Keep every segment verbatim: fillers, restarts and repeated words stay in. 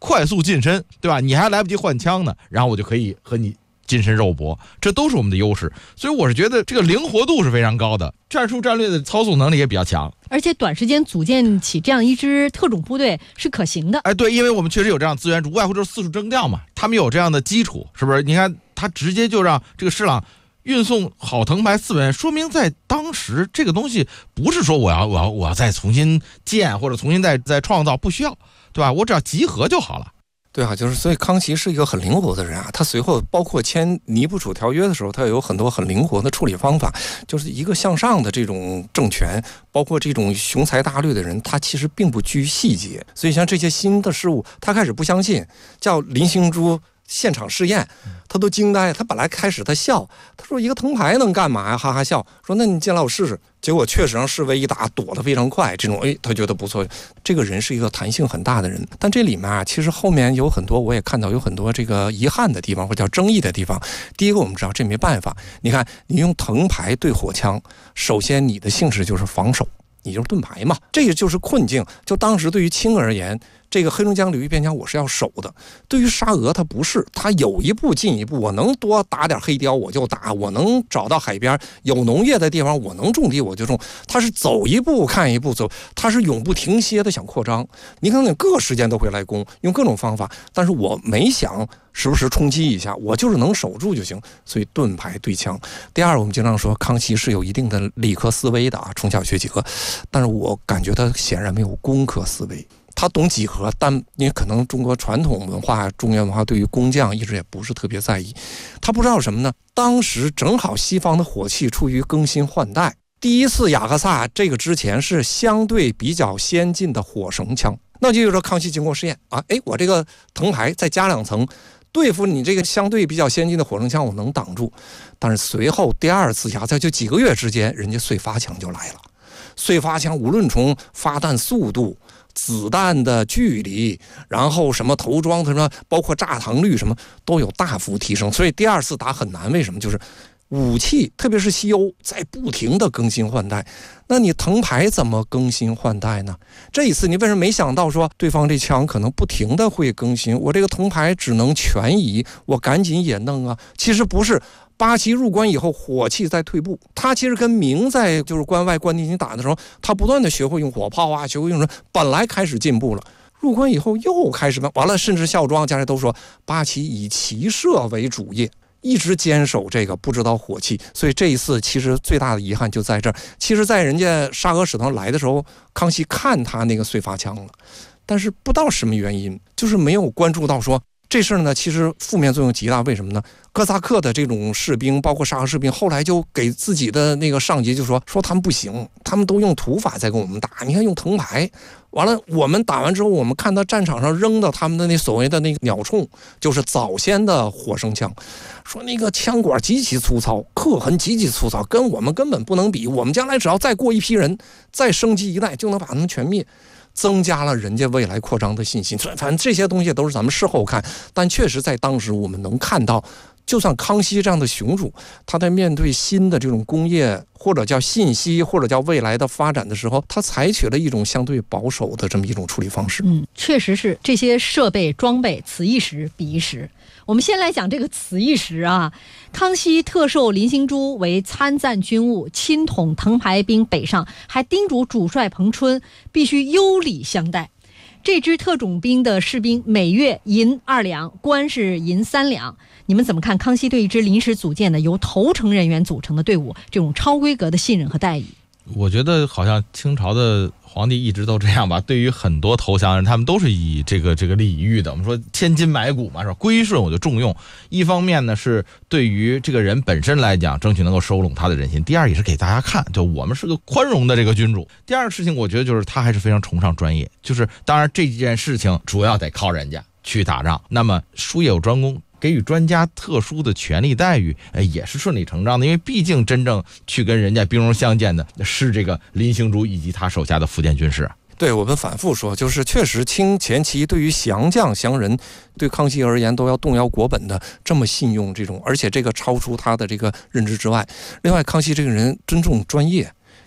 快速近身，对吧？你还来不及换枪呢，然后我就可以和你近身肉搏，这都是我们的优势。所以我是觉得这个灵活度是非常高的，战术战略的操作能力也比较强， 而且短时间组建起这样一支特种部队是可行的。 哎，对，因为我们确实有这样资源，无外乎就是四处征调嘛，他们有这样的基础，是不是？你看他直接就让这个施琅运送好藤牌四百，说明在当时这个东西不是说我要我要我要再重新建或者重新再再创造，不需要，对吧？我只要集合就好了。 对啊，就是所以康熙是一个很灵活的人啊。他随后包括签尼布楚条约的时候，他有很多很灵活的处理方法。就是一个向上的这种政权，包括这种雄才大略的人，他其实并不拘细节。所以像这些新的事物，他开始不相信，叫林兴珠现场试验，他都惊呆。他本来开始他笑，他说一个藤牌能干嘛呀？哈哈笑，说那你进来我试试。结果确实让侍卫一打，躲得非常快。这种哎，他觉得不错，这个人是一个弹性很大的人。但这里面啊，其实后面有很多，我也看到有很多这个遗憾的地方，或者叫争议的地方。第一个，我们知道这没办法。你看，你用藤牌对火枪，首先你的性质就是防守，你就是盾牌嘛，这个就是困境。就当时对于清而言，这个黑龙江流域边疆我是要守的。对于沙俄，他不是，他有一步进一步，我能多打点黑雕我就打，我能找到海边有农业的地方我能种地我就种，他是走一步看一步走，他是永不停歇的想扩张。你看，各个时间都会来攻，用各种方法，但是我没想时不时冲击一下，我就是能守住就行。所以盾牌对枪。第二，我们经常说康熙是有一定的理科思维的啊，从小学几何，但是我感觉他显然没有工科思维。他懂几何，但因为可能中国传统文化、中原文化对于工匠一直也不是特别在意。他不知道什么呢？当时正好西方的火器处于更新换代，第一次雅克萨这个之前是相对比较先进的火绳枪，那就是说康熙经过试验啊，哎，我这个藤牌再加两层，对付你这个相对比较先进的火绳枪，我能挡住。但是随后第二次雅克萨就几个月之间，人家燧发枪就来了。燧发枪无论从发弹速度、子弹的距离，然后什么头装什么，包括炸膛率什么都有大幅提升，所以第二次打很难。为什么？就是武器，特别是西欧在不停的更新换代，那你藤牌怎么更新换代呢？这一次你为什么没想到说对方这枪可能不停的会更新，我这个藤牌只能全移，我赶紧也弄啊？其实不是。八旗入关以后，火器在退步。他其实跟明在就是关外关进行打的时候，他不断的学会用火炮啊，学会用什么，本来开始进步了。入关以后又开始完了，甚至孝庄家人都说八旗以骑射为主业，一直坚守这个，不知道火器。所以这一次其实最大的遗憾就在这儿。其实，在人家沙俄使团来的时候，康熙看他那个燧发枪了，但是不知道什么原因，就是没有关注到说。这事儿呢，其实负面作用极大。为什么呢？哥萨克的这种士兵，包括沙俄士兵，后来就给自己的那个上级就说说他们不行，他们都用土法在跟我们打。你看用藤牌，完了我们打完之后，我们看到战场上扔的他们的那所谓的那个鸟铳，就是早先的火绳枪，说那个枪管极其粗糙，刻痕极其粗糙，跟我们根本不能比。我们将来只要再过一批人，再升级一代，就能把他们全灭。增加了人家未来扩张的信心。反正这些东西都是咱们事后看，但确实在当时我们能看到，就算康熙这样的雄主，他在面对新的这种工业或者叫信息或者叫未来的发展的时候，他采取了一种相对保守的这么一种处理方式。 嗯，确实是这些设备装备此一时彼一时。我们先来讲这个此一时啊，康熙特授林兴珠为参赞军务，亲统藤牌兵北上，还叮嘱主帅彭春必须优礼相待。这支特种兵的士兵每月银二两，官是银三两。你们怎么看康熙对一支临时组建的由投诚人员组成的队伍这种超规格的信任和待遇？ 我觉得好像清朝的皇帝一直都这样吧，对于很多投降人，他们都是以这个这个礼遇的。我们说千金买骨嘛，是吧？归顺我就重用。一方面呢，是对于这个人本身来讲，争取能够收拢他的人心；第二，也是给大家看，就我们是个宽容的这个君主。第二个事情，我觉得就是他还是非常崇尚专业，就是当然这件事情主要得靠人家去打仗。那么术业有专攻。给予专家特殊的权利待遇，呃，也是顺理成章的，因为毕竟真正去跟人家兵戎相见的是这个林兴珠以及他手下的福建军士。 对，我们反复说，就是确实清前期对于降将降人，对康熙而言都要动摇国本的这么信用这种，而且这个超出他的这个认知之外。另外，康熙这个人尊重专业。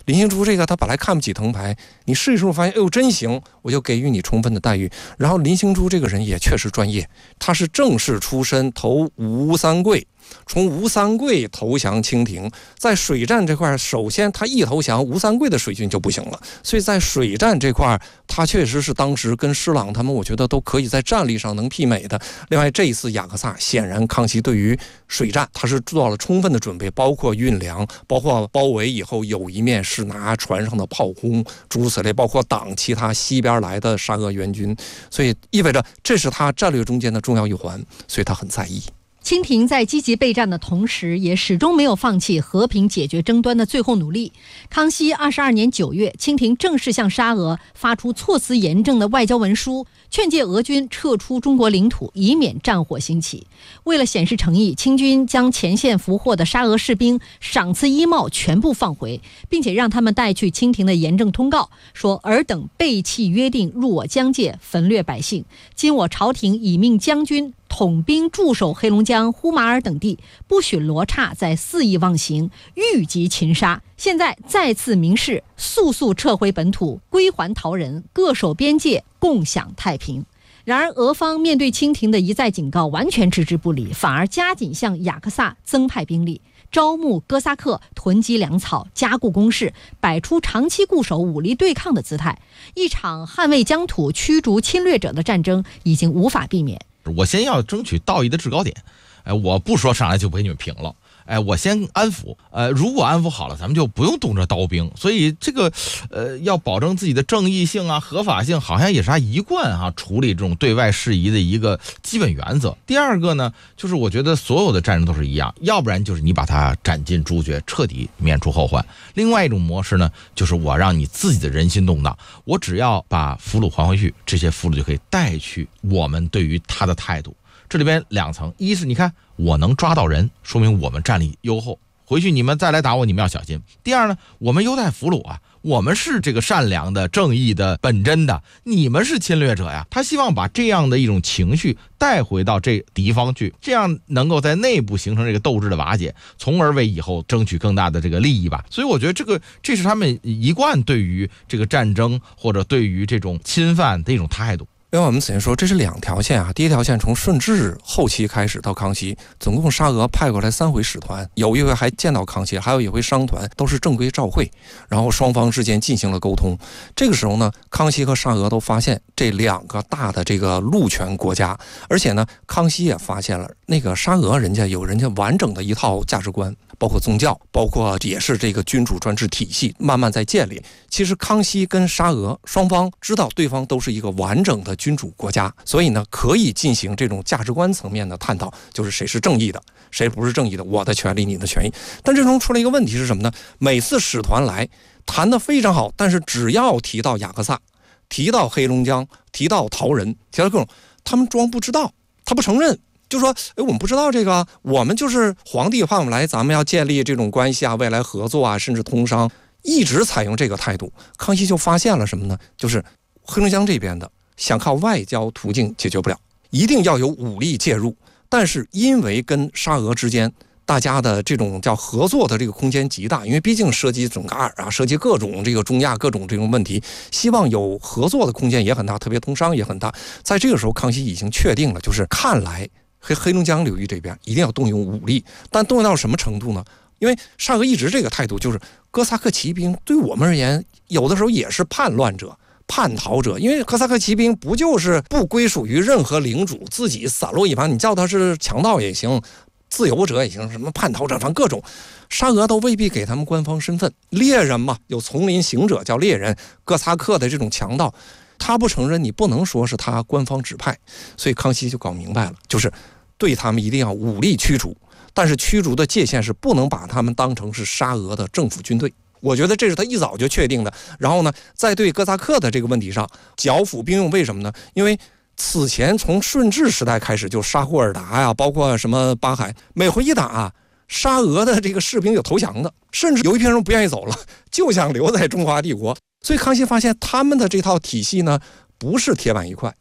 林兴珠这个他本来看不起藤牌，你试一试发现，哎呦真行，我就给予你充分的待遇。然后林兴珠这个人也确实专业，他是正式出身，投吴三桂。从吴三桂投降清廷，在水战这块，首先他一投降，吴三桂的水军就不行了，所以在水战这块，他确实是当时跟施琅他们，我觉得都可以在战力上能媲美的。另外，这一次雅克萨，显然康熙对于水战他是做了充分的准备，包括运粮，包括包围以后有一面是拿船上的炮轰诸如此类，包括挡其他西边来的沙俄援军，所以意味着这是他战略中间的重要一环，所以他很在意。 清廷在积极备战的同时，也始终没有放弃和平解决争端的最后努力。康熙二十二年九月，清廷正式向沙俄发出措辞严正的外交文书，劝诫俄军撤出中国领土，以免战火兴起。为了显示诚意，清军将前线俘获的沙俄士兵赏赐衣帽全部放回，并且让他们带去清廷的严正通告，说尔等背弃约定，入我疆界，焚掠百姓。今我朝廷已命将军统兵驻守黑龙江、呼麻尔等地，不许罗刹再肆意妄行，欲及擒杀。现在再次明示，速速撤回本土，归还逃人，各守边界，共享太平。然而，俄方面对清廷的一再警告，完全置之不理，反而加紧向雅克萨增派兵力，招募哥萨克，囤积粮草，加固工事，摆出长期固守、武力对抗的姿态。一场捍卫疆土、驱逐侵略者的战争已经无法避免。 我先要争取道义的制高点，哎，我不说上来就不给你们平了，哎，我先安抚，呃，如果安抚好了，咱们就不用动这刀兵。所以这个，呃，要保证自己的正义性啊、合法性，好像也是他一贯啊处理这种对外事宜的一个基本原则。第二个呢，就是我觉得所有的战争都是一样，要不然就是你把他斩尽诛绝，彻底免除后患；另外一种模式呢，就是我让你自己的人心动荡，我只要把俘虏还回去，这些俘虏就可以带去我们对于他的态度。这里边两层，一是你看我能抓到人，说明我们战力优厚，回去你们再来打我，你们要小心。第二呢，我们优待俘虏啊，我们是这个善良的、正义的、本真的，你们是侵略者呀。他希望把这样的一种情绪带回到这敌方去，这样能够在内部形成这个斗志的瓦解，从而为以后争取更大的这个利益吧。所以我觉得这个这是他们一贯对于这个战争或者对于这种侵犯的一种态度。 因为我们此前说这是两条线啊，第一条线从顺治后期开始到康熙，总共沙俄派过来三回使团，有一回还见到康熙，还有一回商团，都是正规照会，然后双方之间进行了沟通。这个时候呢，康熙和沙俄都发现这两个大的这个陆权国家，而且呢，康熙也发现了那个沙俄人家有人家完整的一套价值观，包括宗教，包括也是这个君主专制体系慢慢在建立。其实康熙跟沙俄双方知道对方都是一个完整的君主国家，所以呢可以进行这种价值观层面的探讨，就是谁是正义的，谁不是正义的，我的权利你的权益。但这中出了一个问题是什么呢？每次使团来谈得非常好，但是只要提到雅克萨，提到黑龙江，提到逃人，提到各种，他们装不知道，他不承认，就说哎，我们不知道这个，我们就是皇帝派我们来，咱们要建立这种关系啊，未来合作啊，甚至通商，一直采用这个态度。康熙就发现了什么呢？就是黑龙江这边的想靠外交途径解决不了，一定要有武力介入。但是因为跟沙俄之间大家的这种叫合作的这个空间极大，因为毕竟涉及准噶尔啊，涉及各种这个中亚各种这种问题，希望有合作的空间也很大，特别通商也很大。在这个时候，康熙已经确定了，就是看来黑黑龙江流域这边一定要动用武力，但动用到什么程度呢？因为沙俄一直这个态度就是哥萨克骑兵对我们而言，有的时候也是叛乱者、叛逃者，因为哥萨克骑兵不就是不归属于任何领主，自己散落一旁，你叫他是强盗也行，自由者也行，什么叛逃者，反正各种，沙俄都未必给他们官方身份。猎人嘛，有丛林行者叫猎人，哥萨克的这种强盗，他不承认，你不能说是他官方指派。所以康熙就搞明白了，就是对他们一定要武力驱逐，但是驱逐的界限是不能把他们当成是沙俄的政府军队。我觉得这是他一早就确定的。然后呢，在对哥萨克的这个问题上剿抚兵用，为什么呢？因为此前从顺治时代开始，就沙霍尔达呀，包括什么巴海，每回一打啊，沙俄的这个士兵有投降的，甚至有一批人不愿意走了，就想留在中华帝国。所以康熙发现他们的这套体系呢，不是铁板一块。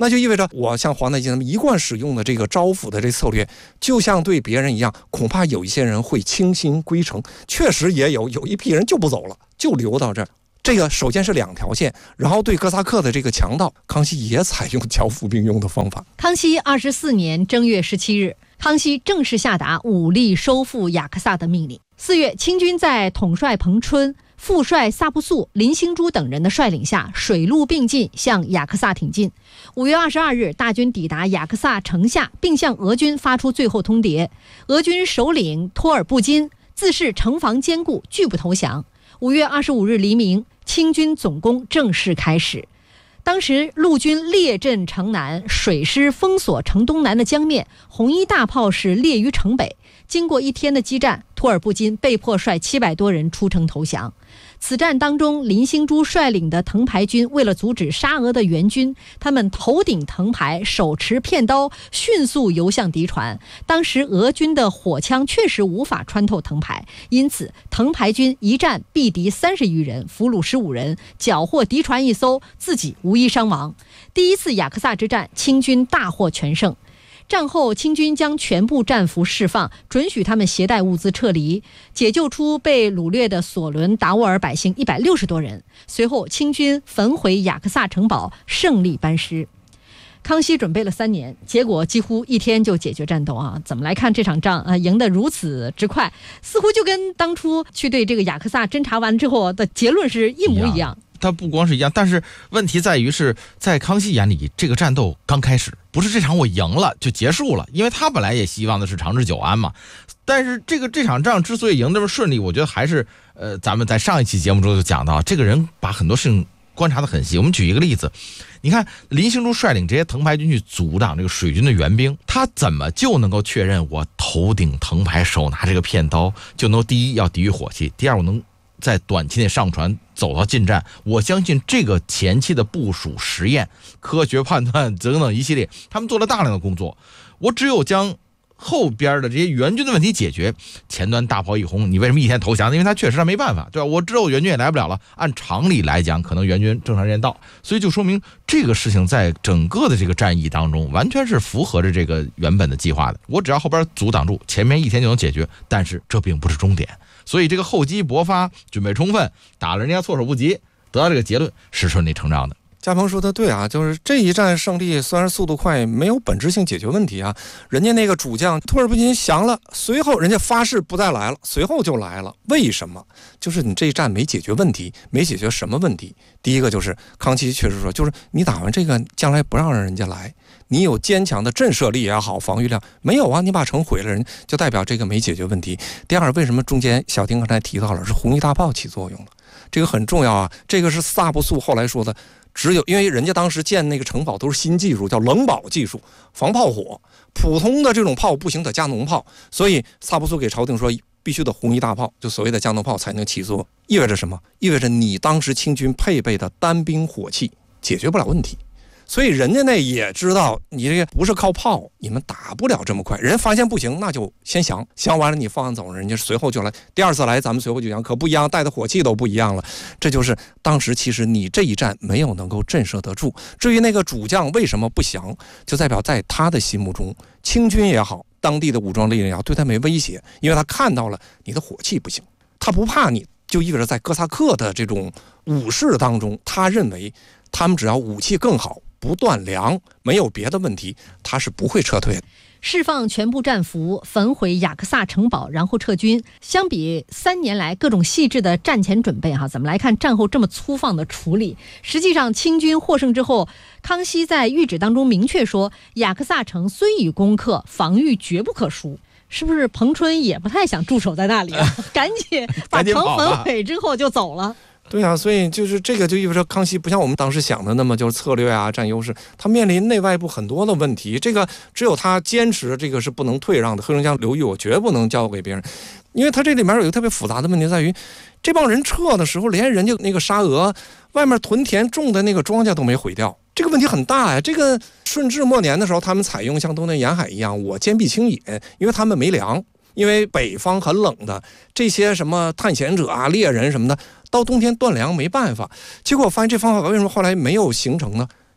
那就意味着我像皇太极他们一贯使用的这个招抚的这策略，就像对别人一样，恐怕有一些人会倾心归城，确实也有有一批人就不走了，就留到这儿。这个首先是两条线，然后对哥萨克的这个强盗，康熙也采用剿抚并用的方法。 康熙二十四年正月十七日，康熙正式下达武力收复雅克萨的命令。四月，清军在统帅彭春、副帅萨布素、林兴珠等人的率领下，水陆并进向雅克萨挺进。五月二十二日，大军抵达雅克萨城下，并向俄军发出最后通牒。俄军首领托尔布金自恃城防坚固，拒不投降。五月二十五日黎明，清军总攻正式开始。当时陆军列阵城南，水师封锁城东南的江面，红衣大炮是列于城北。经过一天的激战，托尔布金被迫率七百多人出城投降。此战当中，林兴珠率领的藤牌军为了阻止沙俄的援军，他们头顶藤牌，手持片刀，迅速游向敌船。当时俄军的火枪确实无法穿透藤牌，因此藤牌军一战毙敌三十余人，俘虏十五人，缴获敌船一艘，自己无一伤亡。第一次雅克萨之战，清军大获全胜。战后，清军将全部战俘释放，准许他们携带物资撤离，解救出被掳掠的索伦达斡尔百姓一百六十多人。随后，清军焚毁雅克萨城堡，胜利班师。康熙准备了三年，结果几乎一天就解决战斗啊！怎么来看这场仗啊？赢得如此之快，似乎就跟当初去对这个雅克萨侦查完之后的结论是一模一样。 它不光是一样，但是问题在于是在康熙眼里，这个战斗刚开始，不是这场我赢了就结束了，因为他本来也希望的是长治久安嘛。但是这个这场仗之所以赢这么顺利，我觉得还是呃，咱们在上一期节目中就讲到，这个人把很多事情观察得很细。我们举一个例子，你看林兴珠率领这些藤牌军去阻挡这个水军的援兵，他怎么就能够确认我头顶藤牌，手拿这个片刀就能第一要抵御火器，第二我能在短期内上船走到近战？我相信这个前期的部署、实验、科学判断等等一系列，他们做了大量的工作。我只有将后边的这些援军的问题解决，前端大炮一轰，你为什么一天投降？因为他确实他没办法，对吧？我知道援军也来不了了，按常理来讲，可能援军正常时间到，所以就说明这个事情在整个的这个战役当中，完全是符合着这个原本的计划的。我只要后边阻挡住，前面一天就能解决，但是这并不是终点。所以这个厚积薄发，准备充分，打了人家措手不及，得到这个结论是顺理成章的。 嘉鹏说的对啊，就是这一战胜利虽然速度快，没有本质性解决问题啊。人家那个主将托尔布金降了，随后人家发誓不再来了，随后就来了。为什么？就是你这一战没解决问题，没解决什么问题？第一个就是康熙确实说，就是你打完这个，将来不让人家来，你有坚强的震慑力也好，防御量没有啊？你把城毁了，人就代表这个没解决问题。第二，为什么中间小丁刚才提到了是红衣大炮起作用了？这个很重要啊，这个是萨布素后来说的。只有因为人家当时建那个城堡都是新技术，叫冷堡技术，防炮火，普通的这种炮不行，得加农炮，所以萨布苏给朝廷说必须得红衣大炮，就所谓的加农炮才能起作。意味着什么？意味着你当时清军配备的单兵火器解决不了问题。所以人家那也知道你这个不是靠炮，你们打不了这么快。人发现不行，那就先降，降完了你放走，人家随后就来。第二次来，咱们随后就降，可不一样，带的火器都不一样了。这就是当时其实你这一战没有能够震慑得住。至于那个主将为什么不降，就代表在他的心目中，清军也好，当地的武装力量也好，对他没威胁，因为他看到了你的火器不行，他不怕你，就意味着在哥萨克的这种武士当中，他认为他们只要武器更好，不断粮，没有别的问题，他是不会撤退的。 释放全部战俘，焚毁雅克萨城堡，然后撤军。相比三年来各种细致的战前准备，哈，怎么来看战后这么粗放的处理？实际上，清军获胜之后，康熙在谕旨当中明确说，雅克萨城虽已攻克，防御绝不可输。是不是彭春也不太想驻守在那里啊？赶紧把城焚毁之后就走了。 对啊，所以就是这个就意味着康熙不像我们当时想的那么就是策略啊占优势，他面临内外部很多的问题，这个只有他坚持这个是不能退让的，黑龙江流域我绝不能交给别人。因为他这里面有一个特别复杂的问题在于，这帮人撤的时候连人家那个沙俄外面屯田种的那个庄稼都没毁掉，这个问题很大呀。这个顺治末年的时候，他们采用像东南沿海一样我坚壁清野，因为他们没粮，因为北方很冷的，这些什么探险者啊猎人什么的到冬天断粮没办法。结果我发现这方法为什么后来没有形成呢？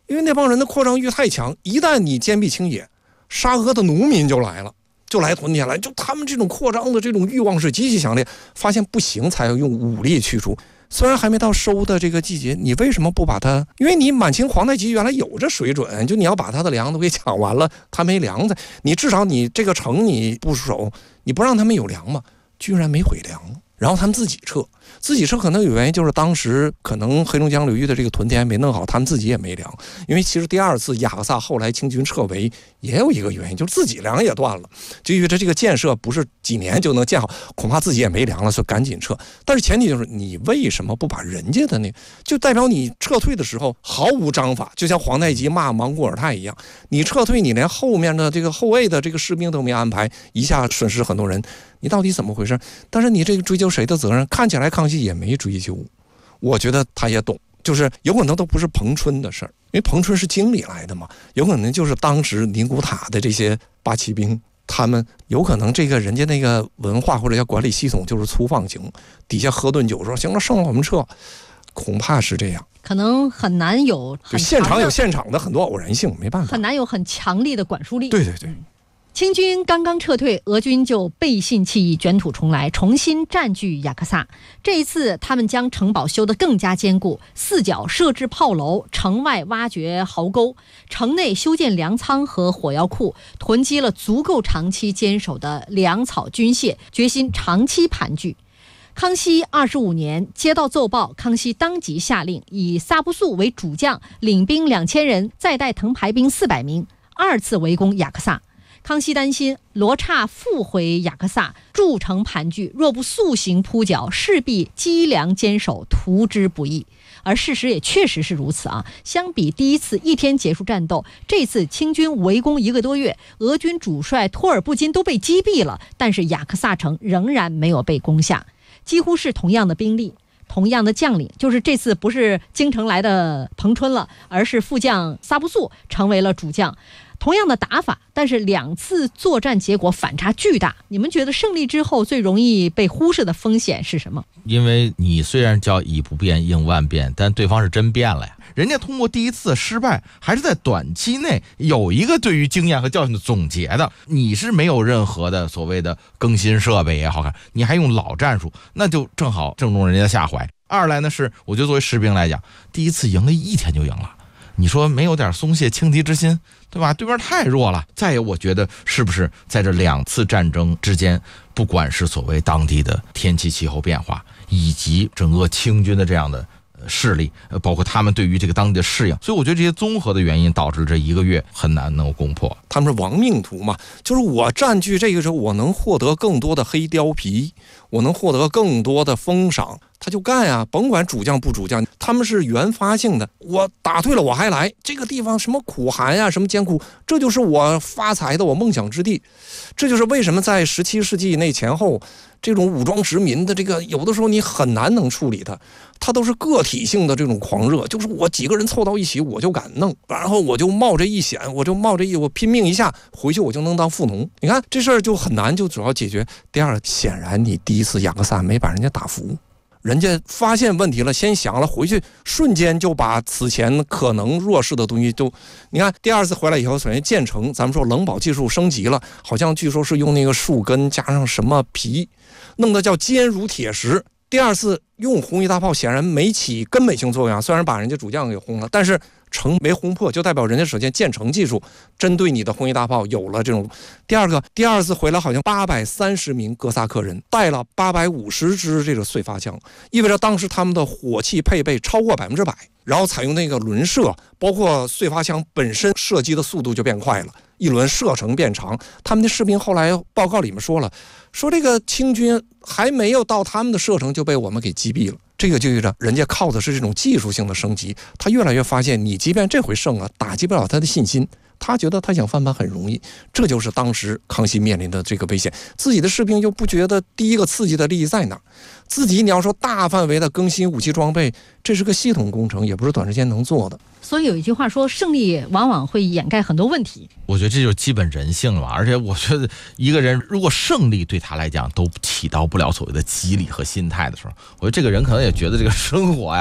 因为那帮人的扩张欲太强，一旦你坚壁清野，沙俄的农民就来了，就来屯田来，就他们这种扩张的这种欲望是极其强烈，发现不行才要用武力驱除。虽然还没到收的这个季节，你为什么不把它？因为你满清皇太极原来有这水准，就你要把他的粮都给抢完了，他没粮在，你至少你这个城你不守，你不让他们有粮嘛，居然没毁粮，然后他们自己撤。自己撤可能有原因，就是当时可能黑龙江流域的这个屯田没弄好，他们自己也没粮。因为其实第二次雅克萨后来清军撤围也有一个原因，就是自己粮也断了，就因为这这个建设不是几年就能建好，恐怕自己也没粮了，所以赶紧撤。但是前提就是你为什么不把人家的那，就代表你撤退的时候毫无章法，就像皇太极骂莽古尔泰一样，你撤退你连后面的这个后卫的这个士兵都没安排，一下损失很多人，你到底怎么回事？但是你这个追究谁的责任？看起来康熙也没追究，我觉得他也懂，就是有可能都不是彭春的事儿，因为彭春是经理来的嘛，有可能就是当时宁古塔的这些八旗兵，他们有可能这个人家那个文化或者叫管理系统就是粗放型，底下喝顿酒说行了，剩了我们撤，恐怕是这样。 可能很难有很就现场有现场的很多偶然性，没办法， 很难有很强力的管束力。 对对对。 嗯，清军刚刚撤退，俄军就背信弃义，卷土重来，重新占据雅克萨。这一次，他们将城堡修得更加坚固，四角设置炮楼，城外挖掘壕沟，城内修建粮仓和火药库，囤积了足够长期坚守的粮草军械，决心长期盘踞。康熙二十五年接到奏报，康熙当即下令，以萨布素为主将，领兵两千人，再带藤牌兵四百名，二次围攻雅克萨。康熙担心罗刹复回雅克萨，筑城盘踞，若不速行扑剿，势必积粮坚守，图之不易。而事实也确实是如此啊！相比第一次一天结束战斗，这次清军围攻一个多月，俄军主帅托尔布金都被击毙了，但是雅克萨城仍然没有被攻下，几乎是同样的兵力。同样的将领，就是这次不是京城来的彭春了，而是副将萨布素成为了主将。同样的打法，但是两次作战结果反差巨大。你们觉得胜利之后最容易被忽视的风险是什么？ 因为你虽然叫以不变应万变，但对方是真变了呀。人家通过第一次失败，还是在短期内有一个对于经验和教训的总结的。你是没有任何的所谓的更新设备也好看，你还用老战术，那就正好正中人家的下怀。二来呢是，我觉得作为士兵来讲，第一次赢了一天就赢了。你说没有点松懈轻敌之心，对吧？对面太弱了。再有，我觉得是不是在这两次战争之间，不管是所谓当地的天气气候变化，以及整个清军的这样的势力，包括他们对于这个当地的适应，所以我觉得这些综合的原因导致这一个月很难能够攻破。 他们是亡命徒嘛，就是我占据这个时候，我能获得更多的黑貂皮，我能获得更多的封赏，他就干啊，甭管主将不主将，他们是原发性的。我打退了我还来，这个地方什么苦寒啊，什么艰苦，这就是我发财的我梦想之地。这就是为什么在十七世纪那前后，这种武装殖民的这个有的时候你很难能处理它，它都是个体性的这种狂热，就是我几个人凑到一起我就敢弄，然后我就冒着一险，我就冒着一我拼命一下，回去我就能当富农。你看这事儿就很难，就主要解决。第二，显然你第一次雅克萨没把人家打服。人家发现问题了，先想了，回去瞬间就把此前可能弱势的东西都，你看第二次回来以后，首先建成，咱们说冷保技术升级了，好像据说是用那个树根加上什么皮，弄得叫坚如铁石。第二次用红衣大炮显然没起根本性作用啊，虽然把人家主将给轰了，但是城没轰破，就代表人家首先建成技术针对你的红衣大炮有了这种。第二个，第二次回来好像八百三十名哥萨克人带了八百五十支这个碎发枪，意味着当时他们的火器配备超过百分之百，然后采用那个轮射，包括碎发枪本身射击的速度就变快了，一轮射程变长。他们的士兵后来报告里面说了，说这个清军还没有到他们的射程就被我们给击毙了。这个就意味着人家靠的是这种技术性的升级，他越来越发现你即便这回胜了，打击不了他的信心，他觉得他想翻盘很容易。这就是当时康熙面临的这个危险，自己的士兵又不觉得第一个刺激的利益在哪，自己你要说大范围的更新武器装备，这是个系统工程，也不是短时间能做的。 所以有一句话说，胜利往往会掩盖很多问题。 我觉得这就是基本人性了嘛。而且我觉得一个人如果胜利对他来讲都起到不了所谓的激励和心态的时候，我觉得这个人可能也觉得这个生活呀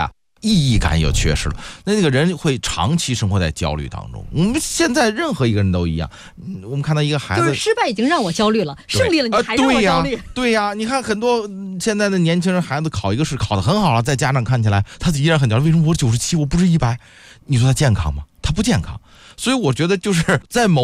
意义感也缺失了，那那个人会长期生活在焦虑当中。我们现在任何一个人都一样，我们看到一个孩子， 就是失败已经让我焦虑了，胜利了你还让我焦虑。 呃、对呀、啊，你看很多现在的年轻人孩子考一个试考得很好了，在家长看起来他依然很焦虑，为什么我九十七我不是一百？你说他健康吗？他不健康。所以我觉得就是在某